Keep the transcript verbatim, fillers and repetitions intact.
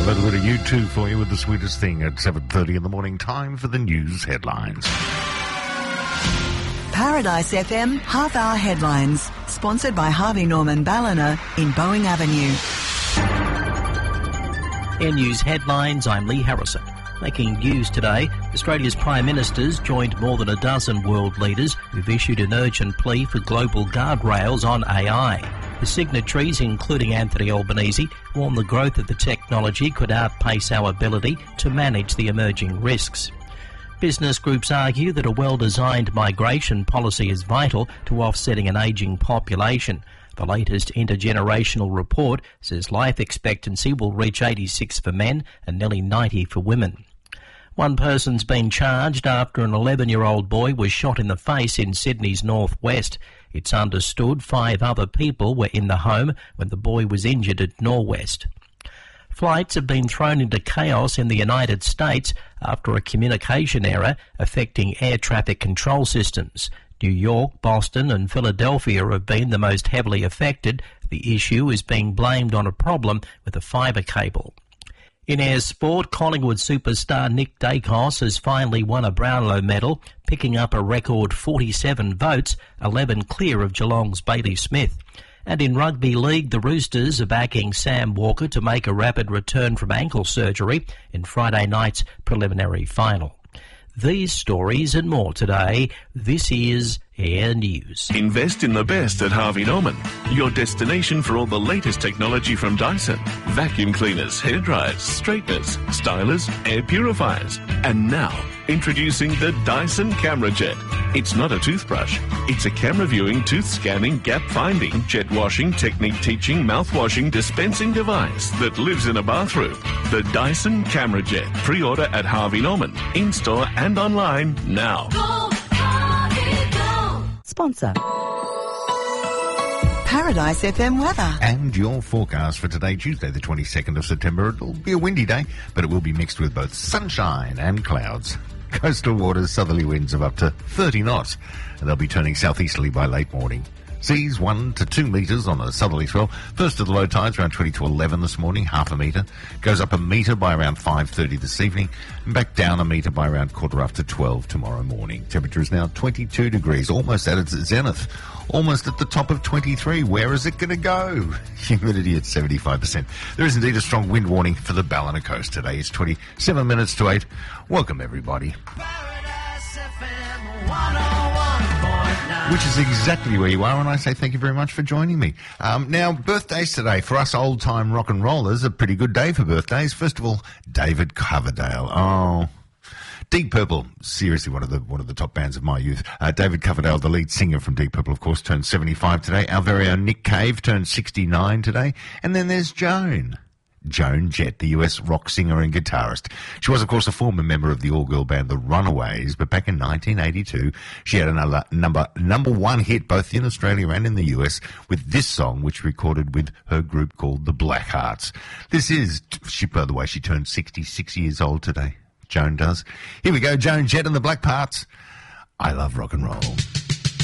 A little bit of U two for you with the sweetest thing at seven thirty in the morning. Time for the news headlines. Paradise F M half-hour headlines, sponsored by Harvey Norman Ballina in Boeing Avenue. Air News headlines, I'm Lee Harrison. Making news today, Australia's Prime Ministers joined more than a dozen world leaders who've issued an urgent plea for global guardrails on A I. The signatories, including Anthony Albanese, warn the growth of the technology could outpace our ability to manage the emerging risks. Business groups argue that a well-designed migration policy is vital to offsetting an ageing population. The latest intergenerational report says life expectancy will reach eighty-six for men and nearly ninety for women. One person's been charged after an eleven-year-old boy was shot in the face in Sydney's northwest. It's understood five other people were in the home when the boy was injured at Norwest. Flights have been thrown into chaos in the United States after a communication error affecting air traffic control systems. New York, Boston and Philadelphia have been the most heavily affected. The issue is being blamed on a problem with a fibre cable. In air sport, Collingwood superstar Nick Dacos has finally won a Brownlow medal, picking up a record forty-seven votes, eleven clear of Geelong's Bailey Smith. And in rugby league, the Roosters are backing Sam Walker to make a rapid return from ankle surgery in Friday night's preliminary final. These stories and more today. This is Air News. Invest in the best at Harvey Norman, your destination for all the latest technology from Dyson. Vacuum cleaners, hairdryers, straighteners, stylers, air purifiers. And now, introducing the Dyson Camera Jet. It's not a toothbrush. It's a camera viewing, tooth scanning, gap finding, jet washing, technique teaching, mouth washing, dispensing device that lives in a bathroom. The Dyson Camera Jet. Pre-order at Harvey Norman, in-store and online now. Go, Harvey, go. Sponsor. Paradise F M weather. And your forecast for today, Tuesday the twenty-second of September. It'll be a windy day, but it will be mixed with both sunshine and clouds. Coastal waters, southerly winds of up to thirty knots, and they'll be turning southeasterly by late morning. Seas one to two metres on a southerly swell. First of the low tides around twenty to eleven this morning, half a metre. Goes up a metre by around five thirty this evening, and back down a metre by around quarter after twelve tomorrow morning. Temperature is now twenty-two degrees, almost at its zenith, almost at the top of twenty-three. Where is it going to go? Humidity at seventy-five percent. There is indeed a strong wind warning for the Ballina coast today. It's twenty-seven minutes to eight. Welcome, everybody. Paradise F M one oh one point nine. Which is exactly where you are, and I say thank you very much for joining me. Um, now, birthdays today. For us old-time rock and rollers, a pretty good day for birthdays. First of all, David Coverdale. Oh, Deep Purple, seriously one of the one of the top bands of my youth. Uh, David Coverdale, the lead singer from Deep Purple, of course, turned seventy-five today. Our very own Nick Cave turned sixty-nine today. And then there's Joan. Joan Jett, the U S rock singer and guitarist. She was, of course, a former member of the all-girl band The Runaways, but back in nineteen eighty-two, she had another number number one hit both in Australia and in the U S with this song, which recorded with her group called the Blackhearts. This is, she, by the way, she turned sixty-six years old today. Joan does. Here we go, Joan Jett and the Blackhearts. I love rock and roll.